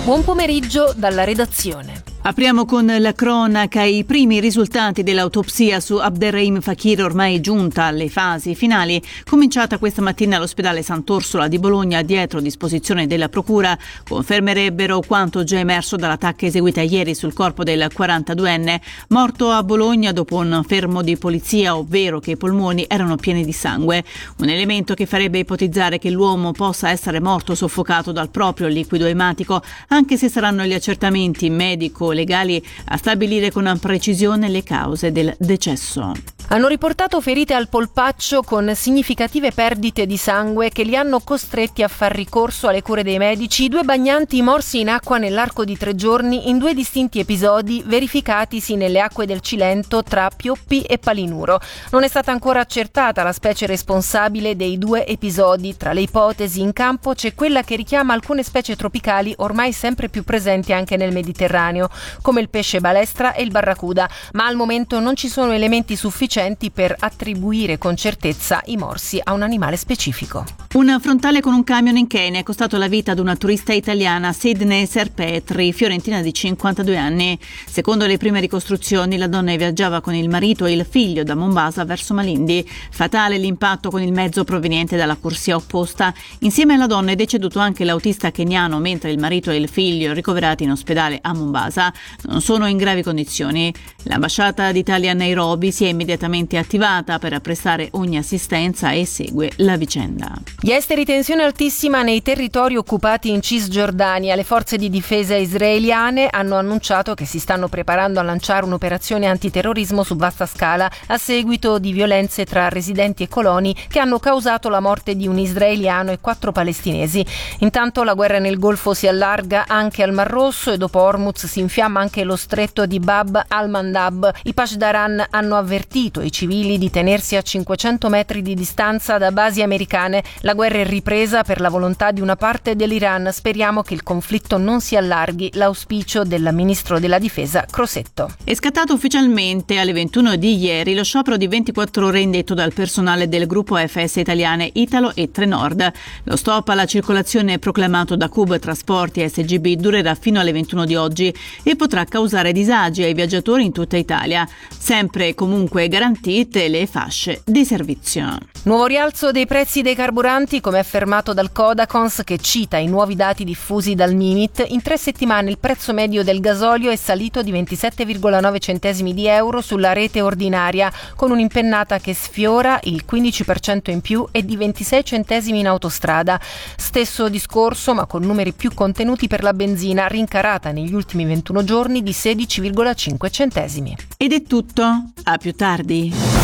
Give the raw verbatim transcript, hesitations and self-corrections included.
Buon pomeriggio dalla redazione. Apriamo con la cronaca. I primi risultati dell'autopsia su Abderrahim Fakir, ormai giunta alle fasi finali, cominciata questa mattina all'ospedale Sant'Orsola di Bologna dietro disposizione della procura, confermerebbero quanto già emerso dall'attacco eseguita ieri sul corpo del quarantaduenne, morto a Bologna dopo un fermo di polizia, ovvero che i polmoni erano pieni di sangue. Un elemento che farebbe ipotizzare che l'uomo possa essere morto soffocato dal proprio liquido ematico, anche se saranno gli accertamenti medico legali a stabilire con precisione le cause del decesso. Hanno riportato ferite al polpaccio con significative perdite di sangue che li hanno costretti a far ricorso alle cure dei medici due bagnanti morsi in acqua nell'arco di tre giorni in due distinti episodi verificatisi nelle acque del Cilento tra Pioppi e Palinuro. Non è stata ancora accertata la specie responsabile dei due episodi. Tra le ipotesi in campo c'è quella che richiama alcune specie tropicali ormai sempre più presenti anche nel Mediterraneo, come il pesce balestra e il barracuda, ma al momento non ci sono elementi sufficienti per attribuire con certezza i morsi a un animale specifico. Un frontale con un camion in Kenya è costato la vita ad una turista italiana, Sidney Serpetri, fiorentina di cinquantadue anni. Secondo le prime ricostruzioni, la donna viaggiava con il marito e il figlio da Mombasa verso Malindi. Fatale l'impatto con il mezzo proveniente dalla corsia opposta. Insieme alla donna è deceduto anche l'autista keniano, mentre il marito e il figlio, ricoverati in ospedale a Mombasa, non sono in gravi condizioni. L'ambasciata d'Italia a Nairobi si è immediatamente attivata per prestare ogni assistenza e segue la vicenda. Gli esteri tensione altissima nei territori occupati in Cisgiordania. Le forze di difesa israeliane hanno annunciato che si stanno preparando a lanciare un'operazione antiterrorismo su vasta scala a seguito di violenze tra residenti e coloni che hanno causato la morte di un israeliano e quattro palestinesi. Intanto la guerra nel Golfo si allarga anche al Mar Rosso e dopo Hormuz si infiamma anche lo stretto di Bab al-Mandab. I Pasdaran hanno avvertito i civili di tenersi a cinquecento metri di distanza da basi americane. La guerra è ripresa per la volontà di una parte dell'Iran. Speriamo che il conflitto non si allarghi. L'auspicio del ministro della difesa Crosetto. È scattato ufficialmente alle ventuno di ieri lo sciopero di ventiquattro ore indetto dal personale del gruppo A F S Italiane Italo e Trenord. Lo stop alla circolazione proclamato da Cub Trasporti S G B durerà fino alle ventuno di oggi e potrà causare disagi ai viaggiatori in tutta Italia, sempre comunque garantite le fasce di servizio. Nuovo rialzo dei prezzi dei carburanti, come affermato dal Codacons, che cita i nuovi dati diffusi dal Mimit. In tre settimane il prezzo medio del gasolio è salito di ventisette virgola nove centesimi di euro sulla rete ordinaria, con un'impennata che sfiora il quindici per cento in più e di ventisei centesimi in autostrada. Stesso discorso, ma con numeri più contenuti per la benzina, rincarata negli ultimi ventuno giorni di sedici virgola cinque centesimi. Ed è tutto. A più tardi.